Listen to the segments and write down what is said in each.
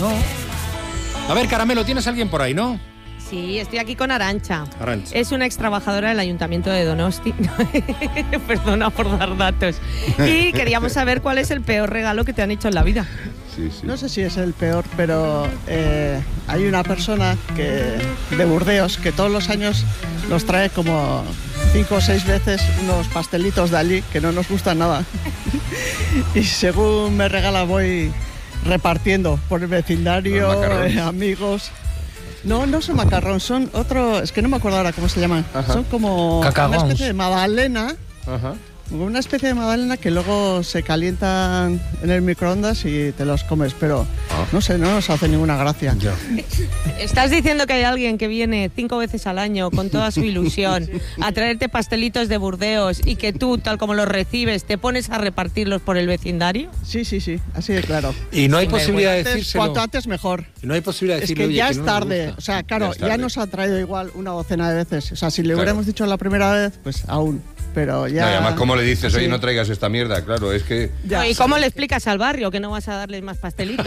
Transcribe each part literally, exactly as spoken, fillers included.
No. A ver, Caramelo, ¿tienes a alguien por ahí, no? Sí, estoy aquí con Arantxa. Arantxa. Es una ex trabajadora del Ayuntamiento de Donosti. Perdona por dar datos. Y queríamos saber cuál es el peor regalo que te han hecho en la vida. Sí, sí. No sé si es el peor, pero eh, hay una persona que de Burdeos que todos los años nos trae como cinco o seis veces unos pastelitos de allí que no nos gustan nada. Y según me regala voy repartiendo por el vecindario, eh, amigos. No, no son macarrón, son otro, es que no me acuerdo ahora cómo se llaman. Ajá. Son como Cacagons. Una especie de magdalena. Ajá. Una especie de magdalena que luego se calientan en el microondas y te los comes, pero ah. no sé, no nos hace ninguna gracia. Ya. Estás diciendo que hay alguien que viene cinco veces al año con toda su ilusión a traerte pastelitos de Burdeos y que tú, tal como los recibes, te pones a repartirlos por el vecindario. Sí, sí, sí, así de claro. Y no hay sí, posibilidad de antes, decírselo. Cuanto antes mejor. Y no hay posibilidad de decirle, es que ya oye, es que no tarde, o sea, claro, ya, ya nos ha traído igual una docena de veces. O sea, si le claro. hubiéramos dicho la primera vez, pues aún. Pero ya... No, y además, ¿cómo le dices? Oye, sí. no traigas esta mierda, claro, es que... Ya. ¿Y cómo le explicas al barrio que no vas a darles más pastelitos?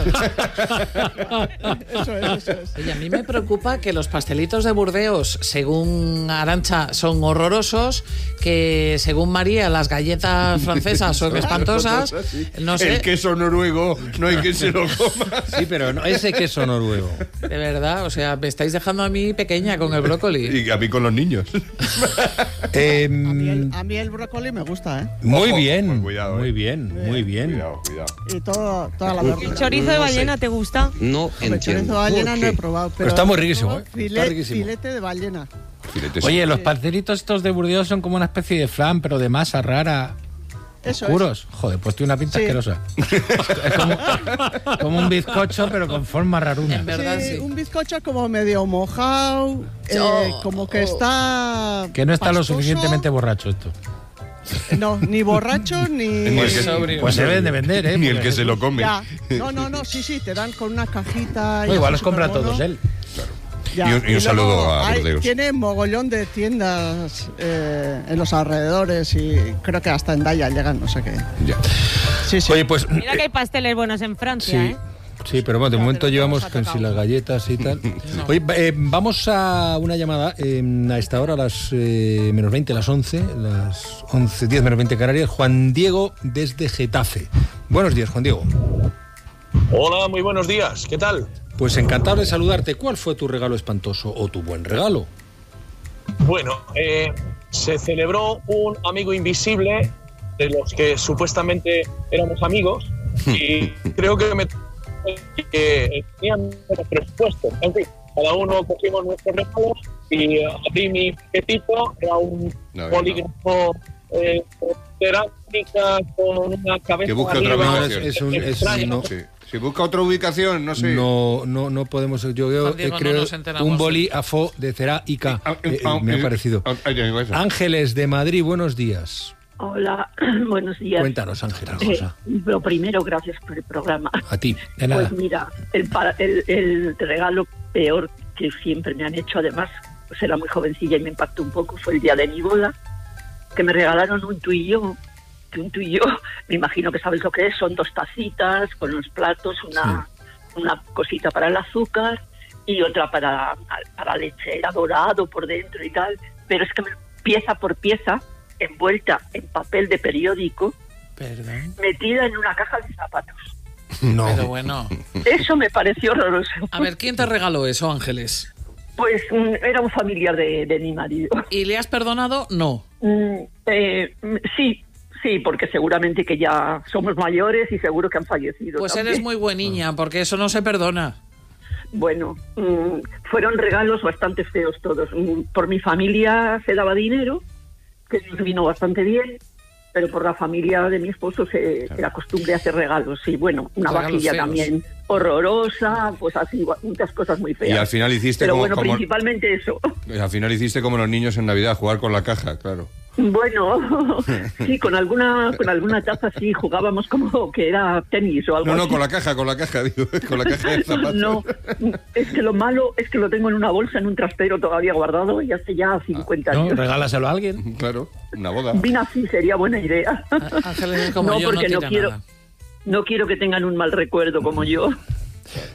Eso es, eso es. Oye, a mí me preocupa que los pastelitos de Burdeos, según Arantxa, son horrorosos, que según María, las galletas francesas son espantosas. No sé. El queso noruego, no hay que se lo coma. Sí, pero no, ese queso noruego. De verdad, o sea, me estáis dejando a mí pequeña con el brócoli. Y a mí con los niños. eh, a, mí el, a mí el brócoli me gusta, ¿eh? Muy Ojo, bien, pues cuidado, muy eh. bien, muy bien. Cuidado, cuidado. Y todo, toda la verdura. ¿El chorizo de ballena no te gusta? No entiendo. El chorizo de ballena no he probado, pero, pero está muy riquísimo, ¿eh? Filet, Está riquísimo. Filete de ballena. Filete, Oye, sí. los pastelitos estos de Burdeos son como una especie de flan, pero de masa rara. Eso ¿Oscuros? Es. Joder, pues tiene una pinta sí. asquerosa. Es como, como un bizcocho, pero con forma raruna. En verdad, sí. sí. Un bizcocho como medio mojado, eh, oh, como que oh. está... Que no está pastoso. Lo suficientemente borracho esto. No, ni borracho ni... Pues, pues se deben de vender, ¿eh? Ni el que se lo come. Ya. No, no, no, sí, sí, te dan con una cajita... No, igual los compra todos él. Claro. Ya, y un, y un y saludo a hay, Burdeos. Tiene mogollón de tiendas eh, en los alrededores y creo que hasta en Daya llegan, no sé qué. Ya. Sí, sí. Oye, pues... Mira que hay pasteles buenos en Francia, sí. ¿eh? Sí, pero bueno, de momento llevamos con si las galletas y tal. No. Oye, eh, vamos a una llamada eh, a esta hora, a las eh, menos veinte, las once, las once, diez menos veinte Canarias. Juan Diego desde Getafe. Buenos días, Juan Diego. Hola, muy buenos días. ¿Qué tal? Pues encantado de saludarte. ¿Cuál fue tu regalo espantoso o tu buen regalo? Bueno, eh, se celebró un amigo invisible de los que supuestamente éramos amigos y creo que me que tenían nuestro presupuesto. En fin, cada uno cogimos nuestros regalos y abrí mi paquetito, era un no, polígrafo no. eh, cerámica con una cabeza. Que busque arriba, otra ubicación. Es, es un, es, no. Sí. Si busca otra ubicación, no sé. No, no, no podemos. Yo veo, eh, creo, no un bolígrafo de cerámica. Eh, eh, me ha parecido. Ángeles de Madrid, buenos días. Hola, buenos días. Cuéntanos, Ángela. Eh, lo primero, gracias por el programa. A ti, de nada. Pues mira, el, el, el regalo peor que siempre me han hecho, además, pues era muy jovencilla y me impactó un poco, fue el día de mi boda, que me regalaron un tú y yo, que un tú y yo, me imagino que sabes lo que es, son dos tacitas con los platos, una, sí. una cosita para el azúcar y otra para, para leche, era dorado por dentro y tal, pero es que me, pieza por pieza, envuelta en papel de periódico, ¿Perdón? metida en una caja de zapatos. No. Pero bueno. Eso me pareció horroroso. A ver, ¿quién te regaló eso, Ángeles? Pues era un familiar de, de mi marido. ¿Y le has perdonado? No. Mm, eh, sí, sí, porque seguramente que ya somos mayores y seguro que han fallecido. Pues también. Eres muy bueniña, porque eso no se perdona. Bueno, mmm, fueron regalos bastante feos todos. Mm, por mi familia se daba dinero, que nos vino bastante bien, pero por la familia de mi esposo se era costumbre hacer regalos. Y bueno, una regalos vajilla feos. También horrorosa, pues así, muchas cosas muy feas. Y al final hiciste pero como... bueno, como, principalmente eso. Al final hiciste como los niños en Navidad, jugar con la caja, claro. Bueno, sí, con alguna con alguna taza sí jugábamos como que era tenis o algo No, no, así. con la caja, con la caja, digo, con la caja de zapatos. No, es que lo malo es que lo tengo en una bolsa, en un trastero todavía guardado y hace ya cincuenta ah, años. No, regálaselo a alguien. Claro, una boda. Vino así, sería buena idea. Ángeles como no, yo porque no, no quiero, nada. no quiero que tengan un mal recuerdo como yo.